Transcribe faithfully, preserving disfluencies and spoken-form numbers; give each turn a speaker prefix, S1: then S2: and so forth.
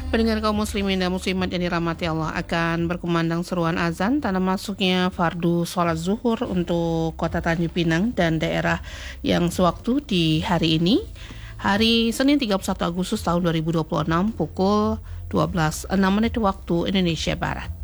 S1: Pendengar kaum muslimin dan muslimat yang dirahmati Allah, akan berkumandang seruan azan tanda masuknya fardu sholat zuhur untuk kota Tanjung Pinang dan daerah yang sewaktu di hari ini, hari Senin tiga puluh satu Agustus tahun dua ribu dua puluh enam pukul dua belas lewat enam menit waktu Indonesia Barat.